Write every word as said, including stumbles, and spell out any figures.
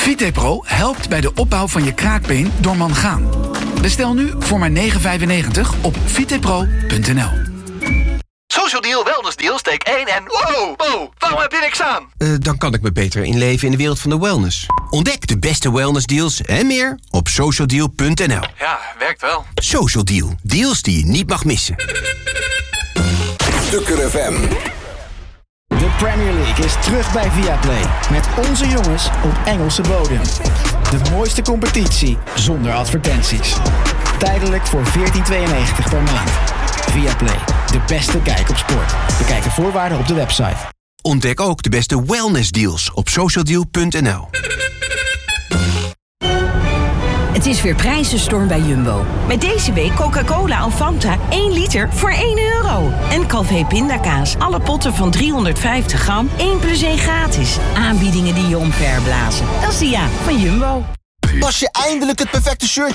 Vitepro helpt bij de opbouw van je kraakbeen door mangaan. Bestel nu voor maar negen vijfennegentig op vitepro punt n l. Social Deal, Wellness Deal, steek één en... Wow, wow, waarom heb je niks aan? Uh, dan kan ik me beter inleven in de wereld van de wellness. Ontdek de beste wellnessdeals en meer op social deal punt n l. Ja, werkt wel. Social Deal, deals die je niet mag missen. Tukker F M. De Premier League is terug bij Viaplay. Met onze jongens op Engelse bodem. De mooiste competitie zonder advertenties. Tijdelijk voor veertien tweeënnegentig per maand. Viaplay, de beste kijk op sport. Bekijk de voorwaarden op de website. Ontdek ook de beste wellnessdeals op social deal punt n l. Het is weer prijzenstorm bij Jumbo. Met deze week Coca-Cola of Fanta één liter voor één euro. En Calvé pindakaas, alle potten van driehonderdvijftig gram, één plus één gratis. Aanbiedingen die je omverblazen. Dat is de ja van Jumbo. Pas je eindelijk het perfecte shirt